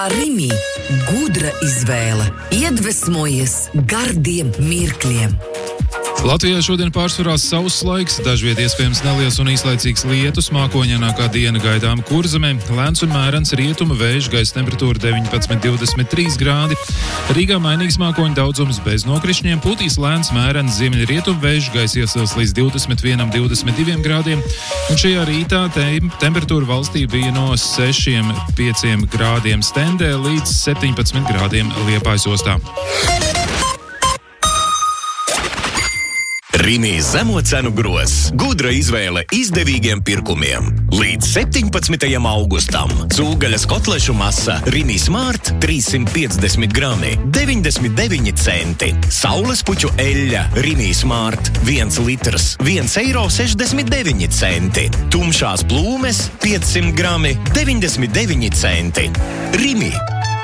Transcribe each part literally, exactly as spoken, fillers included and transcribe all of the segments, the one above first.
Rimi – gudra izvēle, iedvesmojies gardiem mirkļiem. Latvijā šodien pārsvarā sauss laiks, dažviet iespējams neliels un īslaicīgs lietus, mākoņainākā diena gaidāma Kurzemē, lēns un mērens rietuma vējš, gaisa temperatūra deviņpadsmit līdz divdesmit trīs grādi. Rīgā mainīgs mākoņu daudzums bez nokrišņiem, putīs lēns mērens ziemeļrietuma vējš, gaisa iesils līdz divdesmit vienam līdz divdesmit diviem grādiem, un šajā rītā te, temperatūra valstī bija no sešiem līdz pieciem grādiem Stendē līdz septiņpadsmit grādiem Liepājas ostā. Rimi zemo cenu gros. Gudra izvēle izdevīgiem pirkumiem. Līdz septiņpadsmitajam augustam. Cūgaļas kotlešu masa Rimi Smart trīssimt piecdesmit grami, deviņdesmit deviņi centi. Saules puķu eļļa Rimi Smart viens litrs, viens eiro sešdesmit deviņi centi. Tumšās plūmes piecsimt grami, deviņdesmit deviņi centi. Rimi.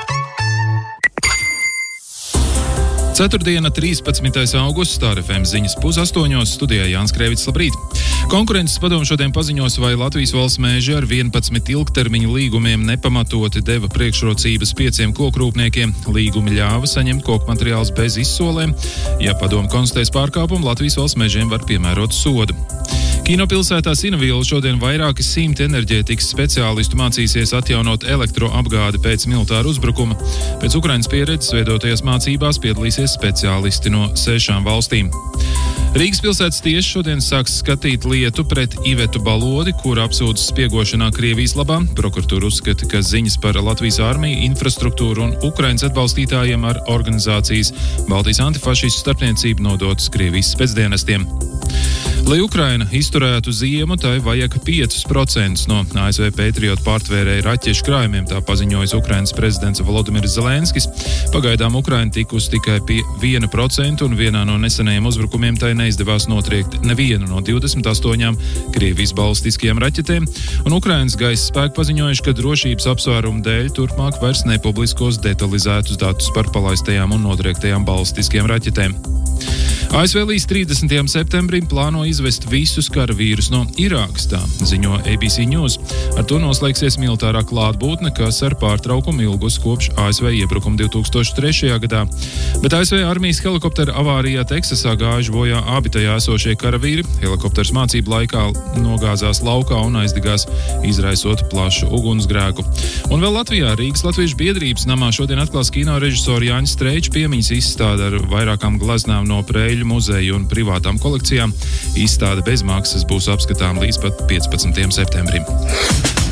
Ceturtdiena, trīspadsmitais augusts, Star F M ziņas pusastoņos, studijā Jānis Krēvits, labrīt. Konkurences padomu šodien paziņos, vai Latvijas valsts meži ar vienpadsmit ilgtermiņa līgumiem nepamatoti deva priekšrocības pieciem kokrūpniekiem. Līgumi ļāva saņemt koku materiālus bez izsolēm. Ja padomu konstatēs pārkāpumu, Latvijas valsts mežiem var piemērot sodu. Kinopilsētā Sinavīla šodien vairāki simti enerģētikas speciālistu mācīsies atjaunot elektroapgādi pēc militāra uzbrukuma. Pēc Ukrainas pieredzes veidotajās mācībās piedalīsies speciālisti no sešām valstīm. Rīgas pilsētas tiesa šodien sāks skatīt lietu pret Ivetu Balodi, kura apsūdzas spiegošanā Krievijas labā. Prokuratūra uzskata, ka ziņas par Latvijas armiju, infrastruktūru un Ukrainas atbalstītājiem ar organizācijas Baltijas antifašistu starpniecību nodotas Krievijas spēcdienestiem. Lai Ukraina izturētu ziemu, tai vajag piecus procentus no A S V Patriot pārtvērēja raķešu krājumiem, tā paziņojas Ukrainas prezidents Volodimirs Zelenskis. Pagaidām Ukraina tikus tikai pie viena procenta un vienā no nesenajiem uzbrukumiem tai neizdevās notriekt nevienu no divdesmit astoņām Krievijas balistiskajām raķetēm, un Ukrainas gaisa spēki paziņojuši, ka drošības apsvērumu dēļ turpmāk vairs nepubliskos detalizētus datus par palaistajām un notriektajām balistiskajām raķetēm. A S V līdz trīsdesmitajam septembrim plāno izvest visus karavīrus no Irākas, tā ziņo A B C News. Ar to noslēgsies militārā klātbūtne, kas ar pārtraukumu ilgus kopš A S V iebrukuma divi tūkstoši trešajā gadā. Bet A S V armijas helikoptera avārijā Teksasā gājuši bojā abi tajā esošie karavīri. Helikopters mācību laikā nogāzās laukā un aizdegās, izraisot plašu ugunsgrēku. Un vēl Latvijā Rīgas Latviešu biedrības namā šodien atklās kino režisoru Jāņa Streiča piemiņas izstāde ar vairākām gleznām no Preļu muzeju un privātām kolekcijām. Izstāde bez maksas būs apskatām līdz pat piecpadsmitajam septembrim.